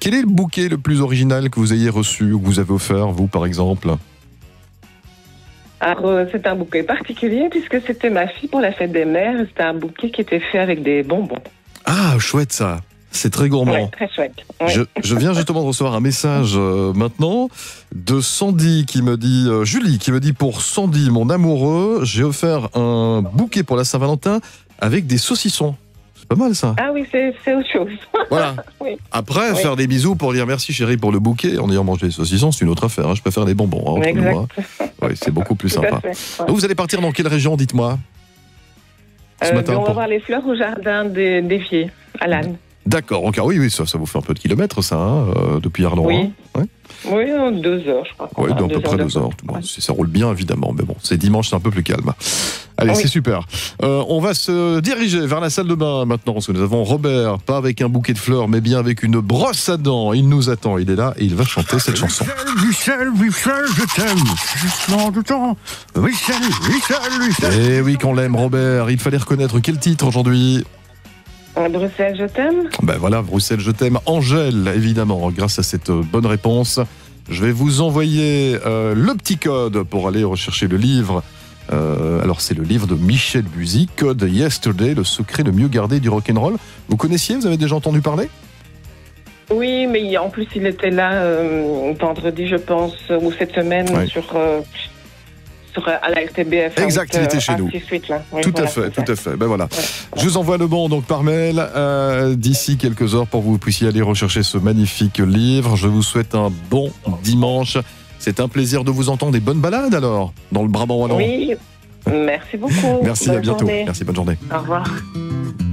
Quel est le bouquet le plus original que vous ayez reçu ou que vous avez offert, vous, par exemple? Alors, c'est un bouquet particulier puisque c'était ma fille pour la fête des mères. C'était un bouquet qui était fait avec des bonbons. Ah, chouette ça. C'est très gourmand. Ouais, très chouette. Ouais. Je viens justement de recevoir un message maintenant de Sandy qui me dit, Julie qui me dit, pour Sandy, mon amoureux, j'ai offert un bouquet pour la Saint-Valentin avec des saucissons. C'est pas mal ça. Ah oui, c'est autre chose. Voilà. Oui. Après, Oui. faire des bisous pour dire merci chérie pour le bouquet en ayant mangé des saucissons, c'est une autre affaire. Hein. Je préfère les bonbons. Hein, entre Exact. nous, hein. Oui, c'est beaucoup plus Tout à sympa. fait. Ouais. Donc, vous allez partir dans quelle région, dites-moi ce matin On va pour- voir les fleurs au jardin d'Évier, à Lannes. D'accord, ok. Oui, oui, ça vous fait un peu de kilomètres, ça, hein, depuis Arlon. Oui. Hein. Oui, 2 heures, je crois. Oui, d'à peu près 2 heures. Bon, ça roule bien, évidemment. Mais bon, c'est dimanche, c'est un peu plus calme. Allez, Oui. c'est super. On va se diriger vers la salle de bain maintenant, parce que nous avons Robert, pas avec un bouquet de fleurs, mais bien avec une brosse à dents. Il nous attend, il est là et il va chanter cette chanson. Michel, je t'aime. Justement tout le temps. Michel. Eh oui, qu'on l'aime, Robert. Il fallait reconnaître quel titre aujourd'hui? Bruxelles, je t'aime. Ben voilà, Bruxelles, je t'aime. Angèle, évidemment, grâce à cette bonne réponse. Je vais vous envoyer le petit code pour aller rechercher le livre. Alors, c'est le livre de Michel Buzy, Code Yesterday, le secret le mieux gardé du rock'n'roll. Vous connaissiez? Vous avez déjà entendu parler? Oui, mais en plus, il était là vendredi, je pense, ou cette semaine, Ouais. à la RTBF. Exact, il était chez nous. Là. Oui, Tout voilà, à fait, c'est ça. tout à fait. Ben voilà. Ouais. Je vous envoie le bon donc par mail d'ici quelques heures pour que vous puissiez aller rechercher ce magnifique livre. Je vous souhaite un bon dimanche. C'est un plaisir de vous entendre. Des bonnes balades alors dans le Brabant wallon. Oui, merci beaucoup. Merci, à Bonne bientôt. journée. Merci, bonne journée. Au revoir.